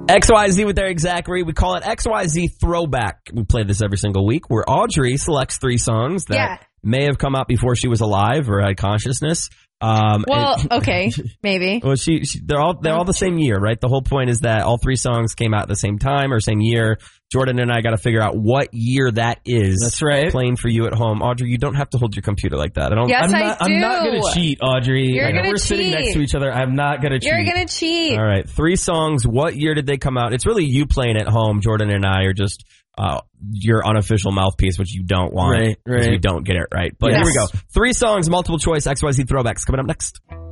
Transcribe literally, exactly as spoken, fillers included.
X Y Z with Eric Zachary. We call it X Y Z Throwback. We play this every single week where Audrey selects three songs that yeah. may have come out before she was alive or had consciousness. Um, well, and, okay, maybe. Well, she, she they're all they're all the same year, right? The whole point is that all three songs came out at the same time or same year. Jordan and I got to figure out what year that is. That's right. Playing for you at home, Audrey. You don't have to hold your computer like that. I don't. Yes, I'm I not, do. I'm not gonna cheat, Audrey. You're I know gonna we're sitting cheat. next to each other. I'm not gonna cheat. You're gonna cheat. All right, three songs. What year did they come out? It's really you playing at home. Jordan and I are just uh, your unofficial mouthpiece, which you don't want. Right, right. We don't get it right. But Yes. here we go. Three songs, multiple choice, X Y Z throwbacks coming up next.